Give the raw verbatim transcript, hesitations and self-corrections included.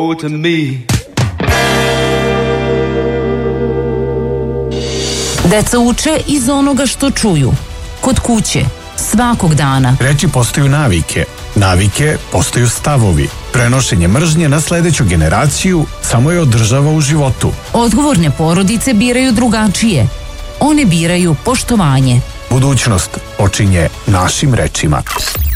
to me. Deca uče iz onoga što čuju. Kod kuće, svakog dana. Reči postaju navike, navike postaju stavovi. Prenošenje mržnje na sledeću generaciju samo je održava u životu. Odgovorne porodice biraju drugačije. One biraju poštovanje. Budućnost počinje našim rečima.